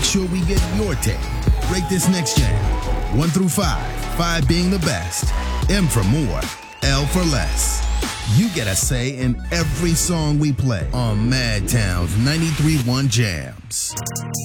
sure we get your take. Rate this next jam 1 through 5, 5 being the best, M for more, L for less. You get a say in every song we play on Madtown's 93.1 Jams.